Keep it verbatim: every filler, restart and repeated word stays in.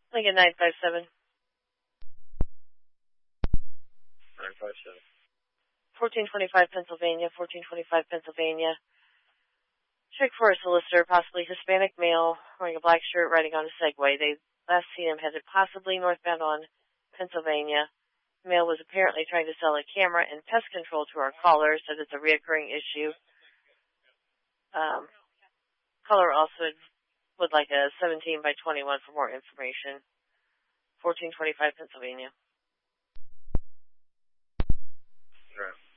Lincoln nine five seven. nine five seven. fourteen twenty-five Pennsylvania, fourteen twenty-five Pennsylvania. Check for a solicitor, possibly Hispanic male, wearing a black shirt, riding on a Segway. They last seen him headed possibly northbound on Pennsylvania. The male was apparently trying to sell a camera and pest control to our caller, said it's a reoccurring issue. Um, caller also would like a seventeen by twenty-one for more information. fourteen twenty-five Pennsylvania. Right.